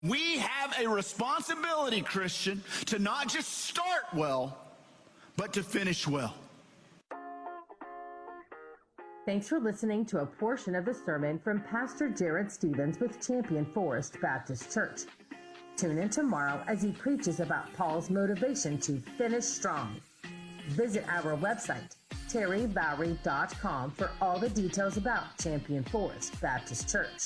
We have a responsibility, Christian, to not just start well, but to finish well. Thanks for listening to a portion of the sermon from Pastor Jared Stevens with Champion Forest Baptist Church. Tune in tomorrow as he preaches about Paul's motivation to finish strong. Visit our website, terryvalerie.com, for all the details about Champion Forest Baptist Church.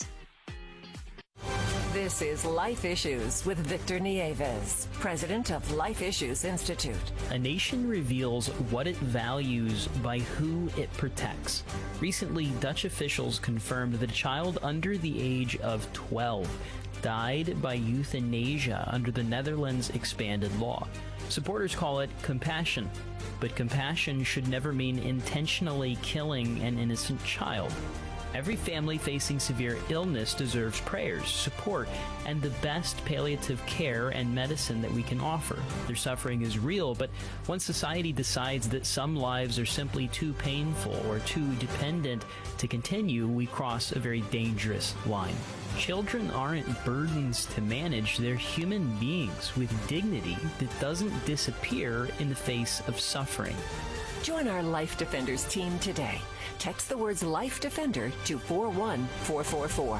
This is Life Issues with Victor Nieves, president of Life Issues Institute. A nation reveals what it values by who it protects. Recently, Dutch officials confirmed that a child under the age of 12 died by euthanasia under the Netherlands' expanded law. Supporters call it compassion, but compassion should never mean intentionally killing an innocent child. Every family facing severe illness deserves prayers, support, and the best palliative care and medicine that we can offer. Their suffering is real, but once society decides that some lives are simply too painful or too dependent to continue, we cross a very dangerous line. Children aren't burdens to manage. They're human beings with dignity that doesn't disappear in the face of suffering. Join our Life Defenders team today. Text the words Life Defender to 41444.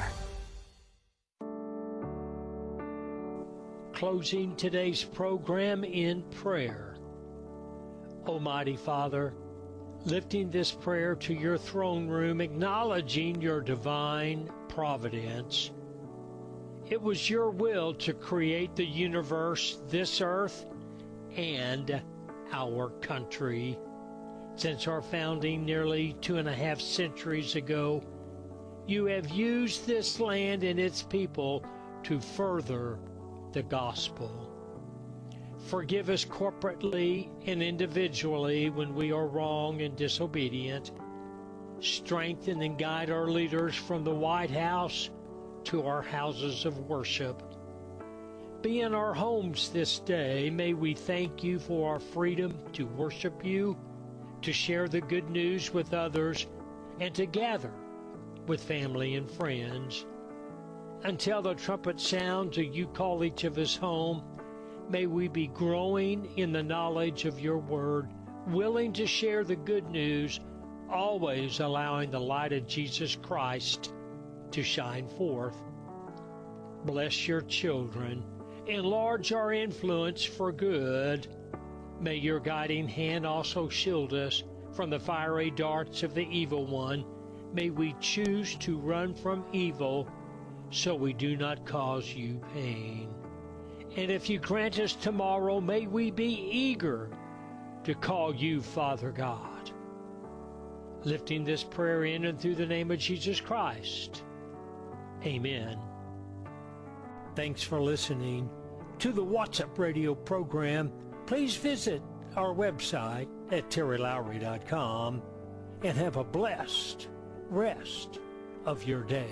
Closing today's program in prayer. Almighty Father, lifting this prayer to your throne room, acknowledging your divine providence. It was your will to create the universe, this earth, and our country. Since our founding nearly 2.5 centuries ago, you have used this land and its people to further the gospel. Forgive us corporately and individually when we are wrong and disobedient. Strengthen and guide our leaders from the White House to our houses of worship. Be in our homes this day. May we thank you for our freedom to worship you, to share the good news with others, and to gather with family and friends. Until the trumpet sounds and you call each of us home, may we be growing in the knowledge of your word, willing to share the good news, always allowing the light of Jesus Christ to shine forth. Bless your children. Enlarge our influence for good. May your guiding hand also shield us from the fiery darts of the evil one. May we choose to run from evil so we do not cause you pain. And if you grant us tomorrow, may we be eager to call you Father God. Lifting this prayer in and through the name of Jesus Christ. Amen. Thanks for listening to the What's Up Radio program. Please visit our website at terrylowry.com and have a blessed rest of your day.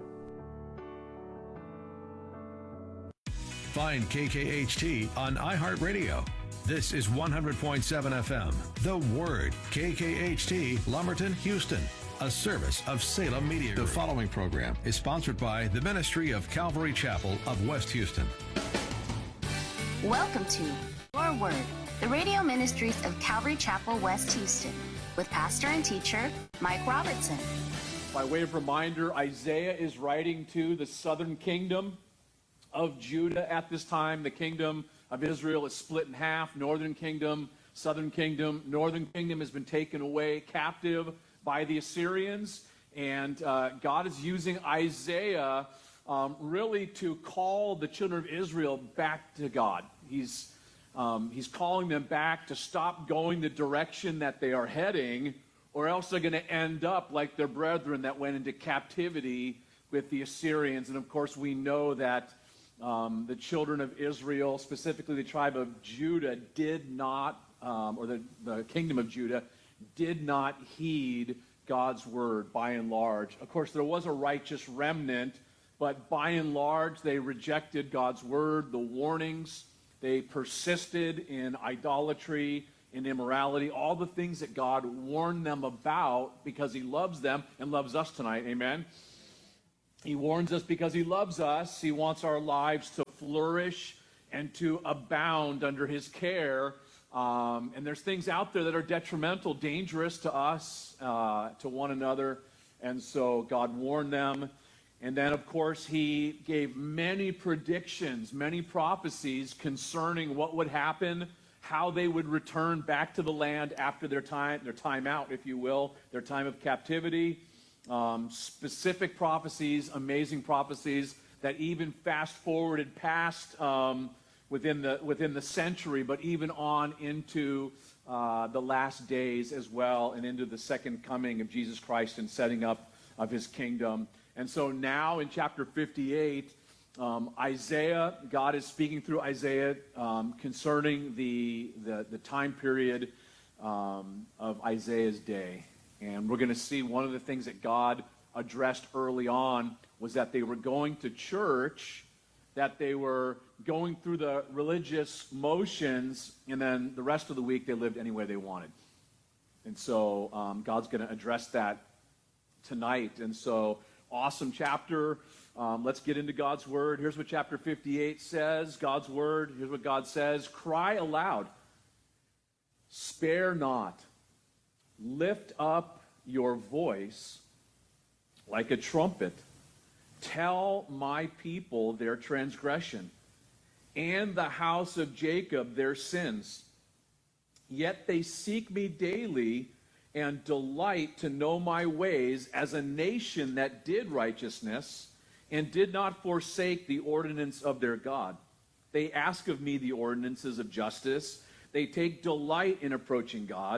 Find KKHT on iHeartRadio. This is 100.7 FM, The Word, KKHT, Lumberton, Houston, a service of Salem Media Group. The following program is sponsored by the Ministry of Calvary Chapel of West Houston. Welcome to Your Word, the radio ministries of Calvary Chapel, West Houston, with pastor and teacher Mike Robertson. By way of reminder, Isaiah is writing to the southern kingdom of Judah at this time. The kingdom of Israel is split in half. Northern kingdom, southern kingdom. Northern kingdom has been taken away captive by the Assyrians. And God is using Isaiah really to call the children of Israel back to God. He's calling them back to stop going the direction that they are heading, or else they're going to end up like their brethren that went into captivity with the Assyrians. And of course, we know that the children of Israel, specifically the tribe of Judah, did not, or the kingdom of Judah, did not heed God's word by and large. Of course, there was a righteous remnant, but by and large, they rejected God's word, the warnings. They persisted in idolatry, in immorality, all the things that God warned them about because he loves them and loves us tonight. Amen? He warns us because he loves us. He wants our lives to flourish and to abound under his care. And there's things out there that are detrimental, dangerous to us, to one another. And so God warned them. And then, of course, he gave many predictions, many prophecies concerning what would happen, how they would return back to the land after their time out, if you will, their time of captivity. Specific prophecies, amazing prophecies that even fast forwarded past within the century, but even on into the last days as well, and into the second coming of Jesus Christ and setting up of his kingdom. And so now in chapter 58, Isaiah, God is speaking through Isaiah concerning the time period of Isaiah's day. And we're going to see one of the things that God addressed early on was that they were going to church, that they were going through the religious motions, and then the rest of the week they lived any way they wanted. And so God's going to address that tonight. And so, awesome chapter. Let's get into God's word. Here's what chapter 58 says. God's word. Here's what God says. Cry aloud. Spare not. Lift up your voice like a trumpet. Tell my people their transgression, and the house of Jacob their sins. Yet they seek me daily and delight to know my ways, as a nation that did righteousness and did not forsake the ordinance of their God. They ask of me the ordinances of justice. They take delight in approaching God.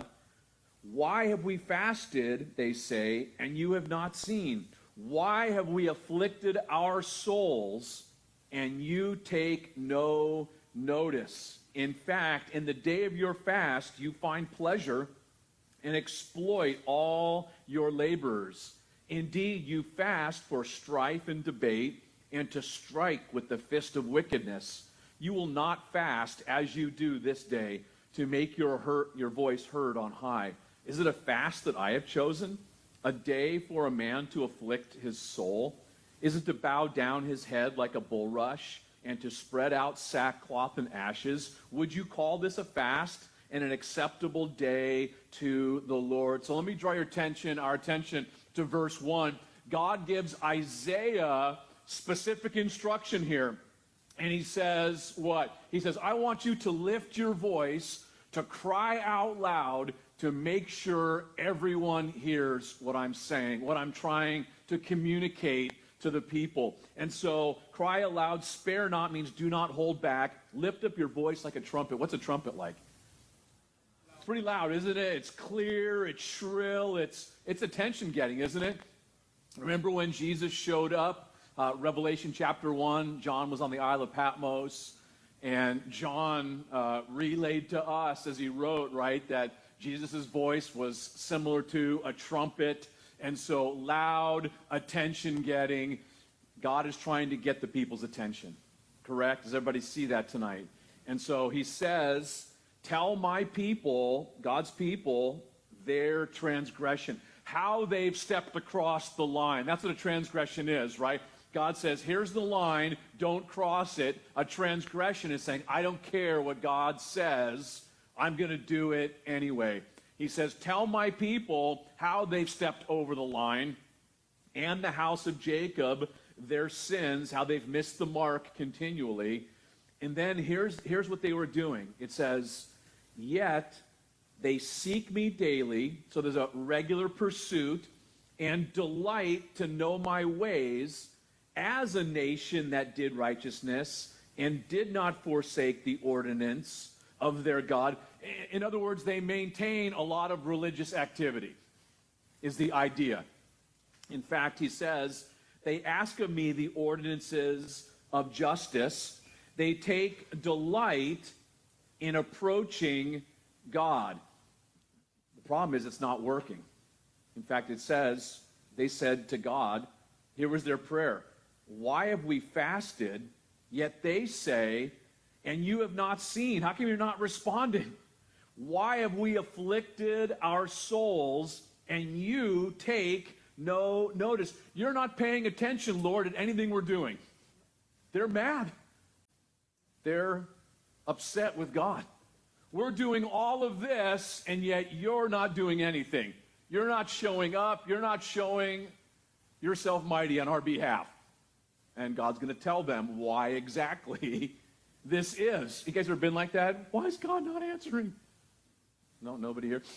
Why have we fasted, they say, and you have not seen? Why have we afflicted our souls, and you take no notice? In fact, in the day of your fast, you find pleasure and exploit all your laborers. Indeed, you fast for strife and debate, and to strike with the fist of wickedness. You will not fast as you do this day, to make your voice heard on high. Is it a fast that I have chosen? A day for a man to afflict his soul? Is it to bow down his head like a bulrush, and to spread out sackcloth and ashes? Would you call this a fast and an acceptable day to the Lord? So let me draw our attention to verse 1. God gives Isaiah specific instruction here. And he says what? He says, I want you to lift your voice, to cry out loud, to make sure everyone hears what I'm saying, what I'm trying to communicate to the people. And so, cry aloud, spare not means do not hold back. Lift up your voice like a trumpet. What's a trumpet like? It's pretty loud, isn't it? It's clear, it's shrill, it's attention-getting, isn't it? Remember when Jesus showed up, Revelation chapter 1, John was on the Isle of Patmos, and John relayed to us as he wrote, right, that Jesus' voice was similar to a trumpet, and so loud, attention-getting. God is trying to get the people's attention, correct? Does everybody see that tonight? And so he says, tell my people, God's people, their transgression, how they've stepped across the line. That's what a transgression is, right? God says, here's the line, don't cross it. A transgression is saying, I don't care what God says, I'm going to do it anyway. He says, tell my people how they've stepped over the line, and the house of Jacob their sins, how they've missed the mark continually. And then here's what they were doing. It says, yet they seek me daily, so there's a regular pursuit, and delight to know my ways, as a nation that did righteousness and did not forsake the ordinance of their God. In other words, they maintain a lot of religious activity, is the idea. In fact, he says, they ask of me the ordinances of justice. They take delight in approaching God. The problem is it's not working. In fact, it says, they said to God, here was their prayer, why have we fasted? Yet they say, and you have not seen. How come you're not responding? Why have we afflicted our souls, and you take no notice. You're not paying attention, Lord, at anything we're doing. They're mad. They're upset with God. We're doing all of this, and yet you're not doing anything. You're not showing up. You're not showing yourself mighty on our behalf. And God's going to tell them why exactly this is. You guys ever been like that? Why is God not answering? No, nobody here.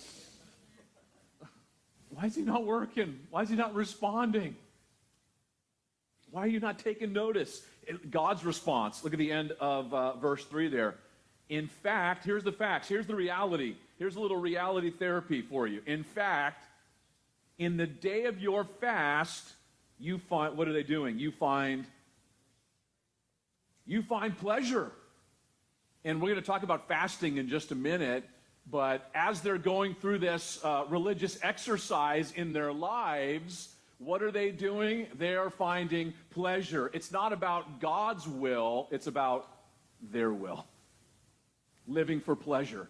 Why is he not working? Why is he not responding? Why are you not taking notice? God's response. Look at the end of verse 3 there. In fact, here's the facts. Here's the reality. Here's a little reality therapy for you. In fact, in the day of your fast, you find, what are they doing? You find pleasure. And we're going to talk about fasting in just a minute, but as they're going through this religious exercise in their lives, what are they doing? They are finding pleasure. It's not about God's will, it's about their will. Living for pleasure.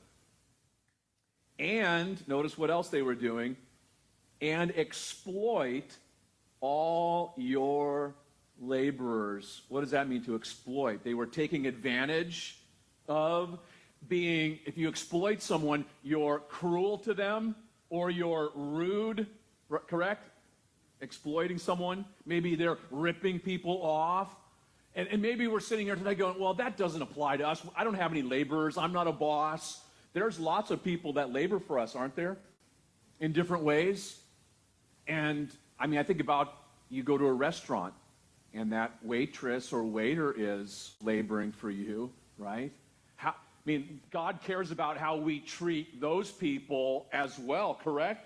And notice what else they were doing. And exploit all your laborers. What does that mean, to exploit? They were taking advantage of being, if you exploit someone, you're cruel to them or you're rude, correct? Exploiting someone. Maybe they're ripping people off. And maybe we're sitting here tonight going, well, that doesn't apply to us. I don't have any laborers. I'm not a boss. There's lots of people that labor for us, aren't there? In different ways. And, I mean, I think about you go to a restaurant and that waitress or waiter is laboring for you, right? God cares about how we treat those people as well, correct?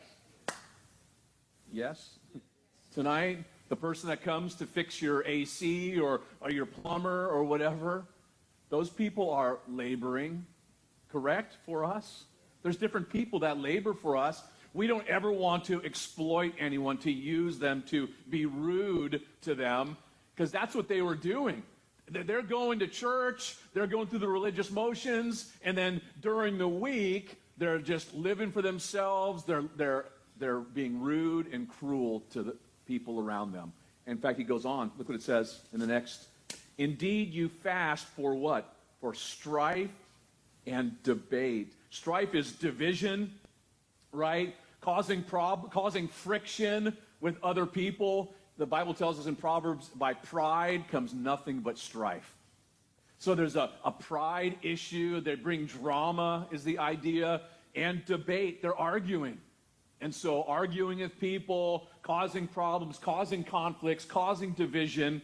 Yes? Tonight, the person that comes to fix your AC or your plumber or whatever, those people are laboring, correct, for us? There's different people that labor for us. We don't ever want to exploit anyone, to use them, to be rude to them, because that's what they were doing. They're going to church, they're going through the religious motions, and then during the week, they're just living for themselves. They're being rude and cruel to the people around them. In fact, he goes on. Look what it says in the next. Indeed, you fast for what? For strife and debate. Strife is division, right? Causing friction with other people. The Bible tells us in Proverbs, by pride comes nothing but strife. So there's a pride issue. They bring drama, is the idea, and debate. They're arguing. And so arguing with people, causing problems, causing conflicts, causing division,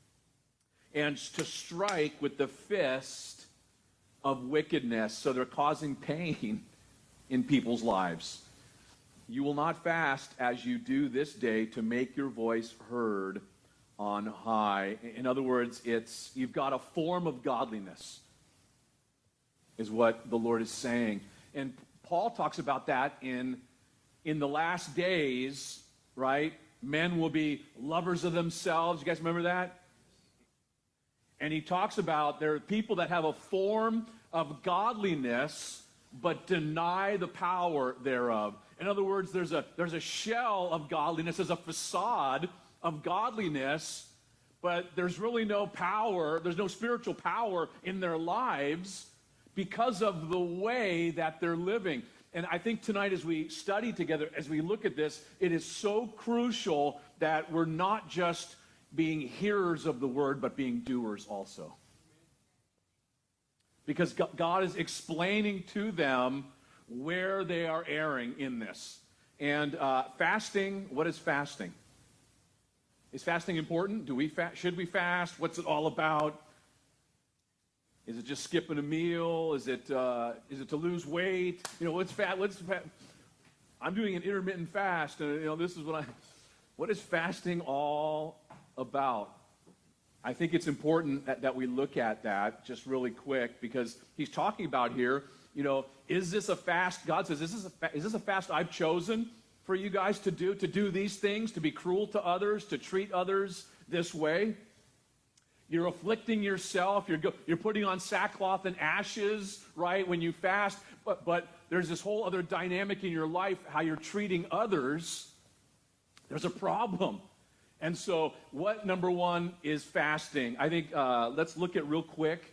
and to strike with the fist of wickedness. So they're causing pain in people's lives. You will not fast as you do this day to make your voice heard on high. In other words, you've got a form of godliness, is what the Lord is saying. And Paul talks about that in the last days, right? Men will be lovers of themselves. You guys remember that? And he talks about there are people that have a form of godliness but deny the power thereof. In other words, there's a shell of godliness, there's a facade of godliness, but there's really no power, there's no spiritual power in their lives because of the way that they're living. And I think tonight as we study together, as we look at this, it is so crucial that we're not just being hearers of the word, but being doers also. Because God is explaining to them where they are erring in this. And fasting, what is fasting? Is fasting important? Should we fast? What's it all about? Is it just skipping a meal? Is it to lose weight? You know, what's fat? I'm doing an intermittent fast, and this is what is fasting all about? I think it's important that we look at that just really quick, because he's talking about here, is this a fast? God says, is this a fast I've chosen for you guys to do these things, to be cruel to others, to treat others this way? You're afflicting yourself. You're putting on sackcloth and ashes, right, when you fast. But there's this whole other dynamic in your life, how you're treating others. There's a problem. And so what, number one, is fasting? I think let's look at real quick